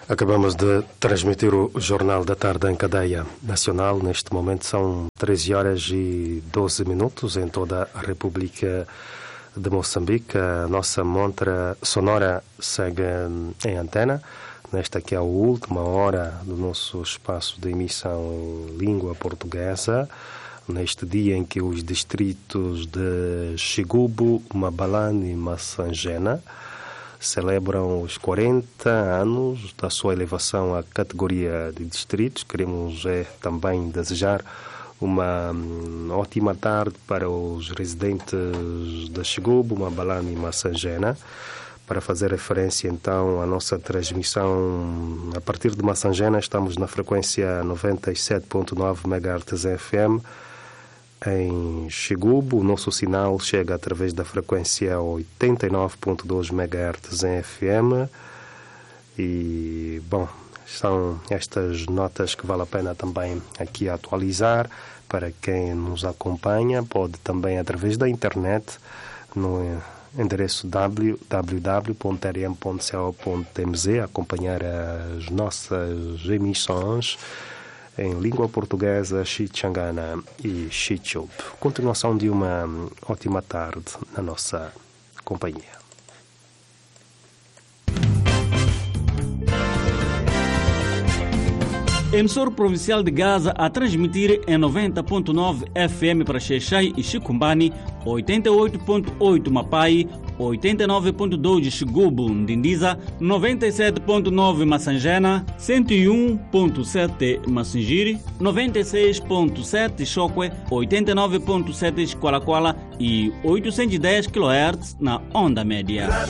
Acabamos de transmitir o Jornal da Tarde em cadeia nacional. Neste momento são 13 horas e 12 minutos em toda a República de Moçambique. A nossa montra sonora segue em antena. Nesta que é a última hora do nosso espaço de emissão em língua portuguesa. Neste dia em que os distritos de Xigubu, Mabalane e Massangena celebram os 40 anos da sua elevação à categoria de distritos. Queremos também desejar uma ótima tarde para os residentes de Xigubu, Mabalane e Massangena. Para fazer referência então à nossa transmissão a partir de Massangena, estamos na frequência 97.9 MHz FM. Em Xigubu, o nosso sinal chega através da frequência 89.2 MHz em FM. E, bom, são estas notas que vale a pena também aqui atualizar para quem nos acompanha. Pode também, através da internet, no endereço www.rm.co.mz, acompanhar as nossas emissões em língua portuguesa, Xixangana e Xichub. Continuação de uma ótima tarde na nossa companhia. Emissor provincial de Gaza a transmitir em 90.9 FM para Xexai e Xicumbani, 88.8 Mapai, 89.2 de Xigubu, Ndindiza, 97.9 Massangena, 101.7 Massingiri, 96.7 Chokwe, 89.7 Xqualaquala e 810 kHz na onda média.